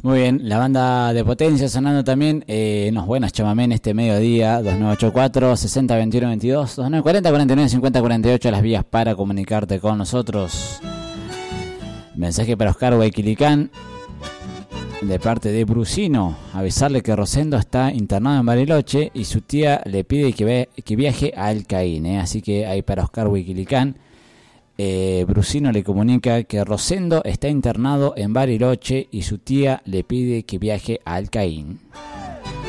Muy bien, la banda de Potencia sonando también unos buenos chamamé en este mediodía. 2984 60 21 22 2940 49 50 48 las vías para comunicarte con nosotros. Mensaje para Oscar Huayquilicán de parte de Brusino, avisarle que Rosendo está internado en Bariloche y su tía le pide que viaje a Alcaín, así que ahí para Oscar Huayquilicán. Brusino le comunica que Rosendo está internado en Bariloche y su tía le pide que viaje a Alcaín.